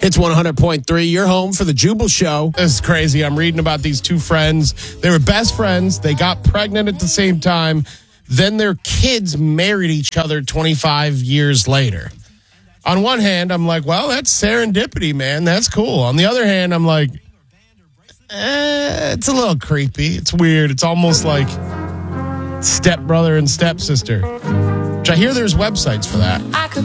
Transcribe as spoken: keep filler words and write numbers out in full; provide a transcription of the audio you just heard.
It's one hundred point three, your home for the Jubal Show. This is crazy. I'm reading about these two friends. They were best friends. They got pregnant at the same time. Then their kids married each other twenty-five years later. On one hand, I'm like, well, that's serendipity, man. That's cool. On the other hand, I'm like, eh, it's a little creepy. It's weird. It's almost like stepbrother and stepsister. Which I hear there's websites for that.